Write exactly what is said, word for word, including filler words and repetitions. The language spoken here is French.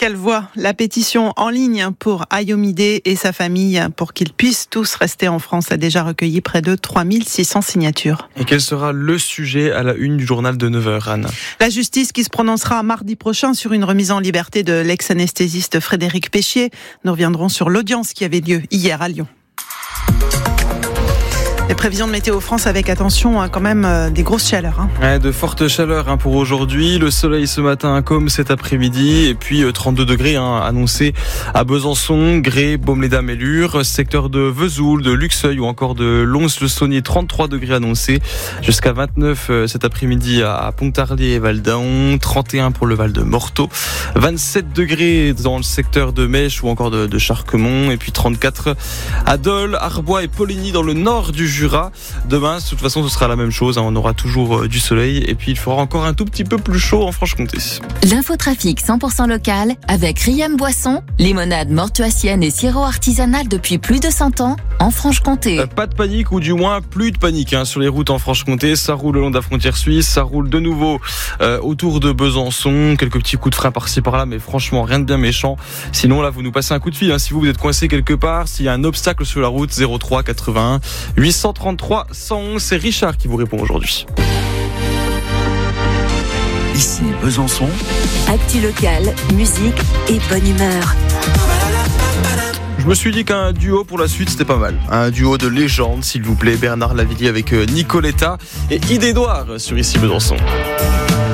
Pascal Voix, la pétition en ligne pour Ayomide et sa famille pour qu'ils puissent tous rester en France a déjà recueilli près de trois mille six cents signatures. Et quel sera le sujet à la une du journal de neuf heures, Anne ? La justice qui se prononcera mardi prochain sur une remise en liberté de l'ex-anesthésiste Frédéric Péchier. Nous reviendrons sur l'audience qui avait lieu hier à Lyon. Les prévisions de Météo France avec, attention, quand même euh, des grosses chaleurs. Hein. Ouais, de fortes chaleurs hein, pour aujourd'hui. Le soleil ce matin comme cet après-midi. Et puis euh, trente-deux degrés hein, annoncés à Besançon, Gré, Baume-les-Dames et Lure. Secteur de Vesoul, de Luxeuil ou encore de Lons-le-Saunier. trente-trois degrés annoncés. Jusqu'à vingt-neuf euh, cet après-midi à Pontarlier et Val-d'Aon. trente et un pour le Val de Morteau. vingt-sept degrés dans le secteur de Mèche ou encore de, de Charquemont. Et puis trente-quatre à Dole, Arbois et Poligny dans le nord du Jura. Demain, de toute façon, ce sera la même chose. On aura toujours euh, du soleil et puis il fera encore un tout petit peu plus chaud en Franche-Comté. L'infotrafic cent pour cent local avec Riam Boisson, limonade mortuacienne et sirop artisanal depuis plus de cent ans en Franche-Comté. Euh, pas de panique ou du moins plus de panique hein, sur les routes en Franche-Comté. Ça roule le long de la frontière suisse, ça roule de nouveau euh, autour de Besançon. Quelques petits coups de frein par-ci par-là, mais franchement rien de bien méchant. Sinon là, vous nous passez un coup de fil hein, si vous, vous êtes coincé quelque part, s'il y a un obstacle sur la route. Zéro trois quatre-vingt-un huit cent trente-trois cent onze. C'est Richard qui vous répond aujourd'hui. Ici Besançon. Actu local, musique et bonne humeur. Je me suis dit qu'un duo pour la suite c'était pas mal. Un duo de légende s'il vous plaît. Bernard Lavilliers avec Nicoletta et Yves Edouard sur Ici Besançon.